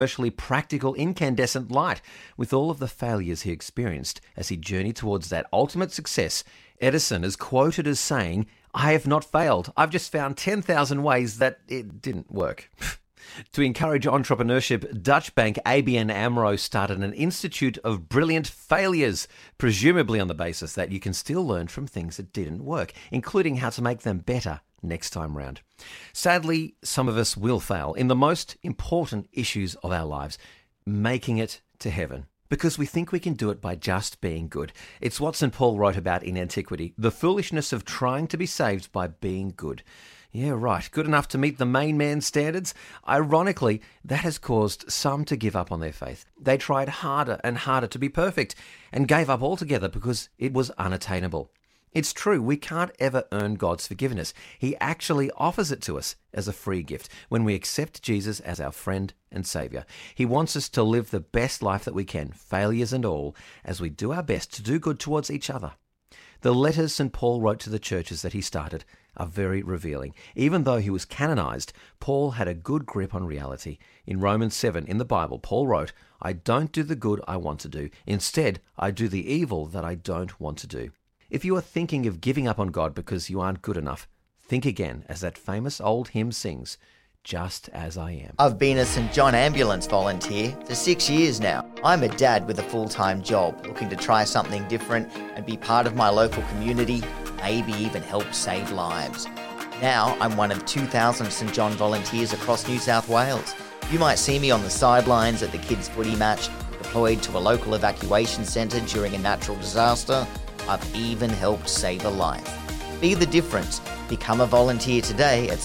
commercially practical incandescent light. With all of the failures he experienced as he journeyed towards that ultimate success, Edison is quoted as saying, "I have not failed. I've just found 10,000 ways that it didn't work." To encourage entrepreneurship, Dutch bank ABN AMRO started an Institute of Brilliant Failures, presumably on the basis that you can still learn from things that didn't work, including how to make them better next time round. Sadly, some of us will fail in the most important issues of our lives, making it to heaven, because we think we can do it by just being good. It's what St. Paul wrote about in Antiquity, the foolishness of trying to be saved by being good. Yeah, right, good enough to meet the main man's standards? Ironically, that has caused some to give up on their faith. They tried harder and harder to be perfect and gave up altogether because it was unattainable. It's true, we can't ever earn God's forgiveness. He actually offers it to us as a free gift when we accept Jesus as our friend and Saviour. He wants us to live the best life that we can, failures and all, as we do our best to do good towards each other. The letters St. Paul wrote to the churches that he started are very revealing. Even though he was canonized, Paul had a good grip on reality. In Romans 7 in the Bible, Paul wrote, "I don't do the good I want to do. Instead, I do the evil that I don't want to do." If you are thinking of giving up on God because you aren't good enough, think again, as that famous old hymn sings, "Just as I am." I've been a St. John ambulance volunteer for 6 years now. I'm a dad with a full-time job, looking to try something different and be part of my local community, maybe even help save lives. Now I'm one of 2,000 St. John volunteers across New South Wales. You might see me on the sidelines at the kids' footy match, deployed to a local evacuation centre during a natural disaster. I've even helped save a life. Be the difference. Become a volunteer today at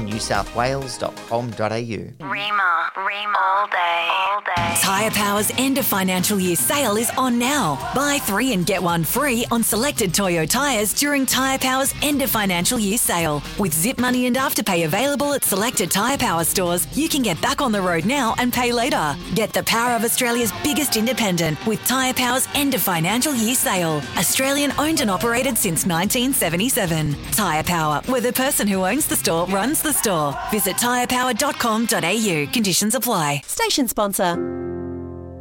stjohnnewsouthwales.com.au. Rima, all day. Tyre Power's end of financial year sale is on now. Buy 3 and get 1 free on selected Toyo tyres during Tyre Power's end of financial year sale. With Zip Money and Afterpay available at selected Tyre Power stores, you can get back on the road now and pay later. Get the power of Australia's biggest independent with Tyre Power's end of financial year sale. Australian owned and operated since 1977. Tyre Power, where the person who owns the store runs the store. Visit tyrepower.com.au. Conditions apply. Station sponsor.